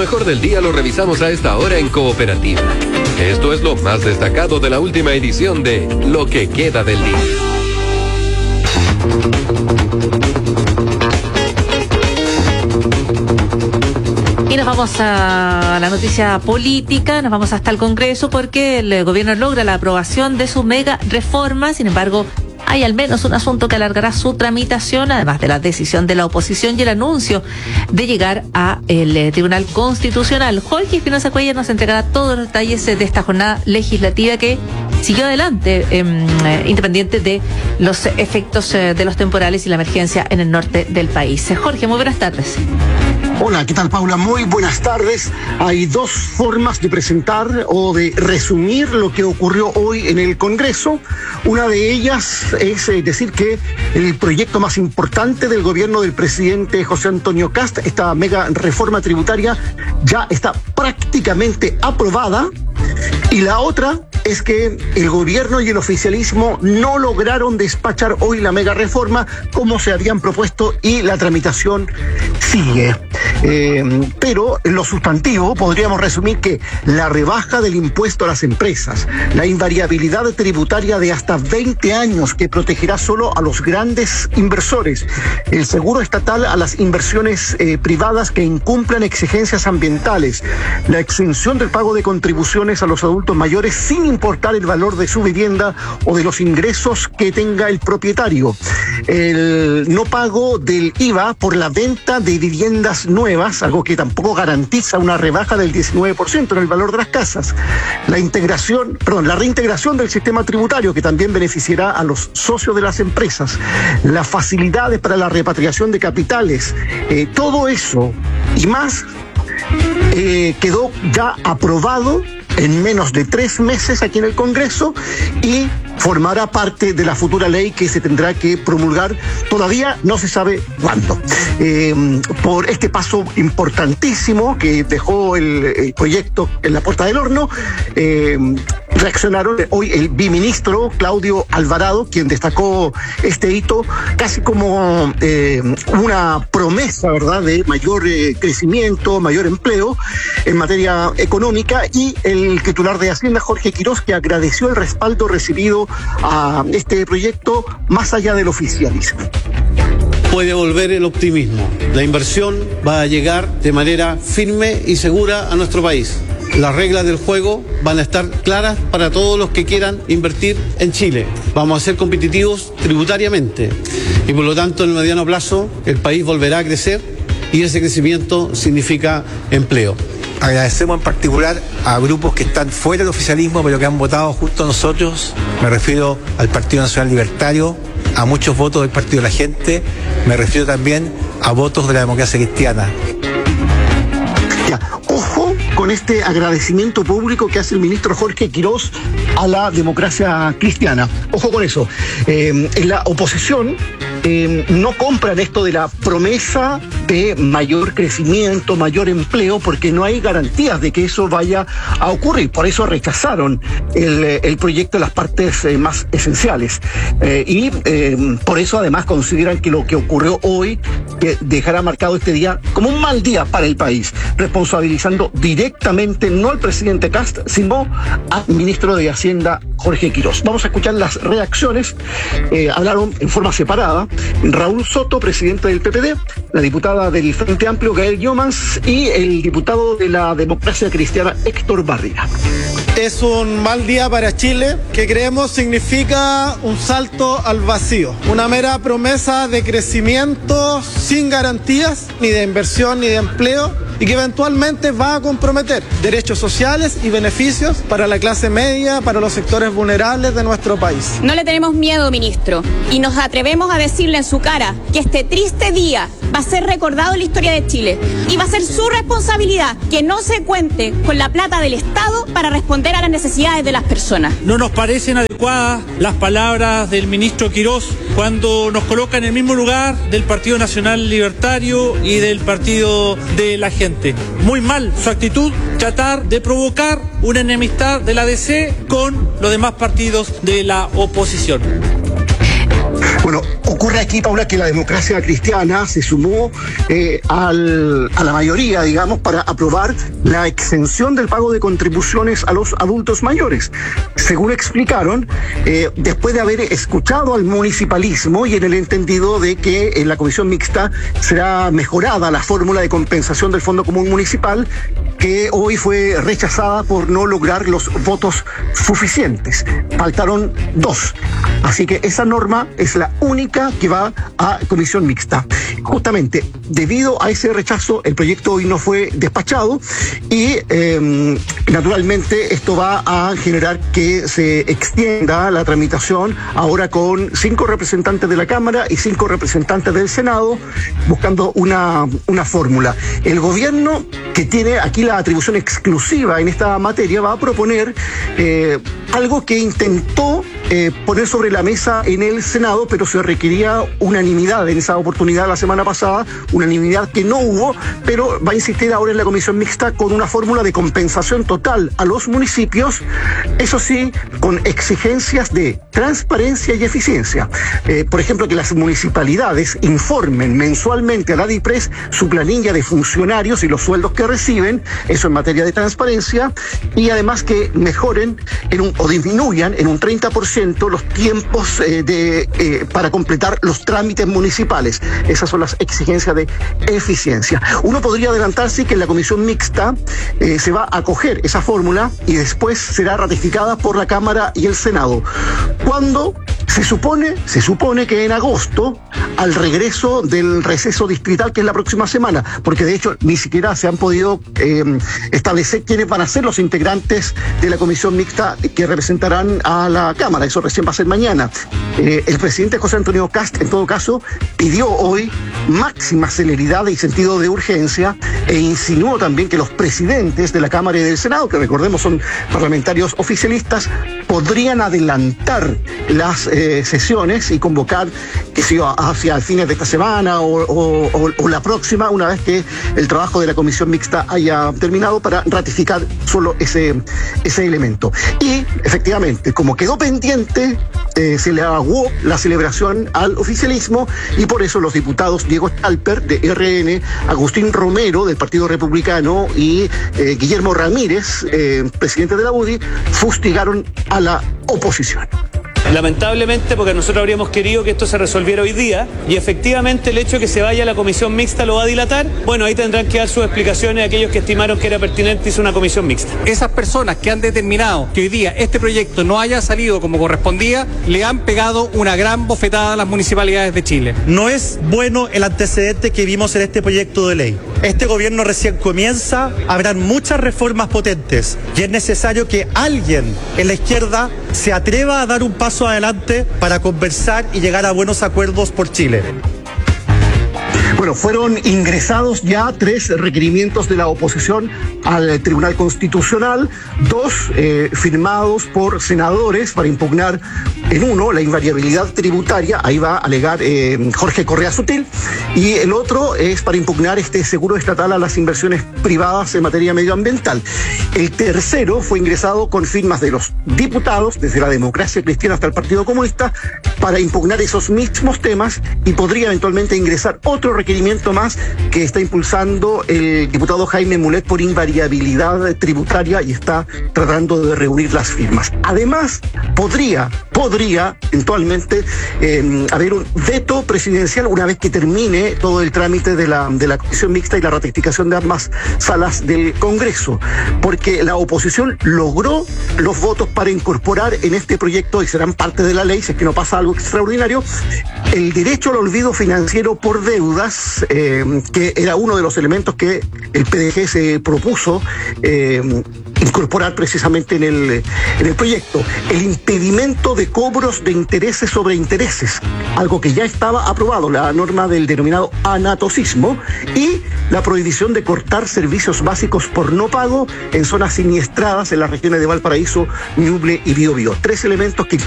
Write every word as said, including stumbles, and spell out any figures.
mejor del día lo revisamos a esta hora en Cooperativa. Esto es lo más destacado de la última edición de Lo que queda del día. Y nos vamos a la noticia política, nos vamos hasta el Congreso porque el gobierno logra la aprobación de su mega reforma. Sin embargo, hay al menos un asunto que alargará su tramitación, además de la decisión de la oposición y el anuncio de llegar a el eh, Tribunal Constitucional. Jorge Espinosa Cuellar nos entregará todos los detalles de esta jornada legislativa que siguió adelante, eh, independiente de los efectos eh, de los temporales y la emergencia en el norte del país. Jorge, muy buenas tardes. Hola, ¿qué tal, Paula? Muy buenas tardes. Hay dos formas de presentar o de resumir lo que ocurrió hoy en el Congreso. Una de ellas es eh, decir que el proyecto más importante del gobierno del presidente José Antonio Kast, esta mega reforma tributaria, ya está prácticamente aprobada. Y la otra es que el gobierno y el oficialismo no lograron despachar hoy la mega reforma como se habían propuesto y la tramitación sigue. Eh, pero en lo sustantivo podríamos resumir que la rebaja del impuesto a las empresas, la invariabilidad tributaria de hasta veinte años que protegerá solo a los grandes inversores, el seguro estatal a las inversiones eh, privadas que incumplan exigencias ambientales, la exención del pago de contribuciones a los adultos mayores sin importar el valor de su vivienda o de los ingresos que tenga el propietario, el no pago del I V A por la venta de viviendas nuevas, algo que tampoco garantiza una rebaja del diecinueve por ciento en el valor de las casas, la integración, perdón, la reintegración del sistema tributario que también beneficiará a los socios de las empresas, las facilidades para la repatriación de capitales, eh, todo eso y más eh, quedó ya aprobado en menos de tres meses aquí en el Congreso y formará parte de la futura ley que se tendrá que promulgar, todavía no se sabe cuándo. Eh, por este paso importantísimo que dejó el, el proyecto en la puerta del horno, eh, reaccionaron hoy el biministro Claudio Alvarado, quien destacó este hito casi como eh, una promesa, ¿verdad?, de mayor eh, crecimiento, mayor empleo en materia económica, y el titular de Hacienda, Jorge Quirós, que agradeció el respaldo recibido a este proyecto más allá del oficialismo. Puede volver el optimismo. La inversión va a llegar de manera firme y segura a nuestro país. Las reglas del juego van a estar claras para todos los que quieran invertir en Chile. Vamos a ser competitivos tributariamente y por lo tanto en el mediano plazo el país volverá a crecer y ese crecimiento significa empleo. Agradecemos en particular a grupos que están fuera del oficialismo pero que han votado junto a nosotros. Me refiero al Partido Nacional Libertario, a muchos votos del Partido de la Gente. Me refiero también a votos de la democracia cristiana. Ya, ojo con este agradecimiento público que hace el ministro Jorge Quirós a la democracia cristiana. Ojo con eso. Eh, en la oposición eh, no compran esto de la promesa de mayor crecimiento, mayor empleo, porque no hay garantías de que eso vaya a ocurrir. Por eso rechazaron el, el proyecto de las partes eh, más esenciales. Eh, y eh, por eso además consideran que lo que ocurrió hoy que dejará marcado este día como un mal día para el país, responsabilizando directamente no al presidente Kast, sino al ministro de Hacienda, Jorge Quirós. Vamos a escuchar las reacciones. Eh, hablaron en forma separada Raúl Soto, presidente del P P D, la diputada del Frente Amplio, Gael Llomans, y el diputado de la Democracia Cristiana, Héctor Barriga. Es un mal día para Chile, que creemos significa un salto al vacío, una mera promesa de crecimiento sin garantías, ni de inversión ni de empleo, y que eventualmente va a comprometer derechos sociales y beneficios para la clase media, para los sectores vulnerables de nuestro país. No le tenemos miedo, ministro, y nos atrevemos a decirle en su cara que este triste día va a ser recordado en la historia de Chile y va a ser su responsabilidad que no se cuente con la plata del Estado para responder a las necesidades de las personas. No nos parecen adecuadas las palabras del ministro Quirós cuando nos coloca en el mismo lugar del Partido Nacional Libertario y del Partido de la Gente. Muy mal su actitud, tratar de provocar una enemistad de la D C con los demás partidos de la oposición. Bueno, ocurre aquí, Paula, que la democracia cristiana se sumó eh, al, a la mayoría, digamos, para aprobar la exención del pago de contribuciones a los adultos mayores. Según explicaron, eh, después de haber escuchado al municipalismo y en el entendido de que en la comisión mixta será mejorada la fórmula de compensación del Fondo Común Municipal, que hoy fue rechazada por no lograr los votos suficientes. Faltaron dos. Así que esa norma es la única que va a comisión mixta. Justamente, debido a ese rechazo, el proyecto hoy no fue despachado y eh, naturalmente esto va a generar que se extienda la tramitación ahora con cinco representantes de la Cámara y cinco representantes del Senado, buscando una, una fórmula. El gobierno, que tiene aquí la atribución exclusiva en esta materia, va a proponer eh, algo que intentó eh, poner sobre la mesa en el Senado, pero se requería unanimidad en esa oportunidad la semana pasada, unanimidad que no hubo, pero va a insistir ahora en la comisión mixta con una fórmula de compensación total a los municipios, eso sí, con exigencias de transparencia y eficiencia. Eh, por ejemplo, que las municipalidades informen mensualmente a la DIPRES su planilla de funcionarios y los sueldos que reciben, eso en materia de transparencia, y además que mejoren en un, o disminuyan en un treinta por ciento los tiempos eh, de, eh, para completar los trámites municipales. Esas son las exigencias de eficiencia. Uno podría adelantarse que en la comisión mixta eh, se va a acoger esa fórmula y después será ratificada por la Cámara y el Senado. Cuando se supone, se supone que en agosto, al regreso del receso distrital, que es la próxima semana, porque de hecho ni siquiera se han podido eh, establecer quiénes van a ser los integrantes de la comisión mixta que representarán a la Cámara. Eso recién va a ser mañana. Eh, el presidente José Antonio Kast, en todo caso, pidió hoy máxima celeridad y sentido de urgencia e insinuó también que los presidentes de la Cámara y del Senado, que recordemos son parlamentarios oficialistas, podrían adelantar las eh, sesiones y convocar, que sé yo, hacia fines de esta semana o, o, o, o la próxima, una vez que el trabajo de la comisión mixta haya terminado, para ratificar solo ese, ese elemento. Y efectivamente, como quedó pendiente, eh, se le aguó la celebración al oficialismo y por eso los diputados Diego Stalper de R N, Agustín Romero del Partido Republicano y eh, Guillermo Ramírez, eh, presidente de la U D I, fustigaron a la oposición. Lamentablemente, porque nosotros habríamos querido que esto se resolviera hoy día, y efectivamente el hecho de que se vaya a la comisión mixta lo va a dilatar. Bueno, ahí tendrán que dar sus explicaciones a aquellos que estimaron que era pertinente hizo una comisión mixta. Esas personas que han determinado que hoy día este proyecto no haya salido como correspondía, le han pegado una gran bofetada a las municipalidades de Chile. No es bueno el antecedente que vimos en este proyecto de ley. Este gobierno recién comienza, habrán muchas reformas potentes y es necesario que alguien en la izquierda se atreva a dar un paso adelante para conversar y llegar a buenos acuerdos por Chile. Bueno, fueron ingresados ya tres requerimientos de la oposición al Tribunal Constitucional, dos eh, firmados por senadores para impugnar en uno la invariabilidad tributaria, ahí va a alegar eh, Jorge Correa Sutil, y el otro es para impugnar este seguro estatal a las inversiones privadas en materia medioambiental. El tercero fue ingresado con firmas de los diputados, desde la Democracia Cristiana hasta el Partido Comunista, para impugnar esos mismos temas, y podría eventualmente ingresar otro requerimiento más que está impulsando el diputado Jaime Mulet por invariabilidad tributaria y está tratando de reunir las firmas. Además, podría, podría eventualmente eh, haber un veto presidencial una vez que termine todo el trámite de la, de la comisión mixta y la ratificación de ambas salas del Congreso, porque la oposición logró los votos para incorporar en este proyecto, y serán parte de la ley si es que no pasa algo extraordinario, el derecho al olvido financiero por deudas, eh, que era uno de los elementos que el P D G se propuso eh, incorporar precisamente en el, en el proyecto. El impedimento de cobros de intereses sobre intereses, algo que ya estaba aprobado, la norma del denominado anatocismo, y la prohibición de cortar servicios básicos por no pago en zonas siniestradas en las regiones de Valparaíso, Ñuble y Biobío. Tres elementos que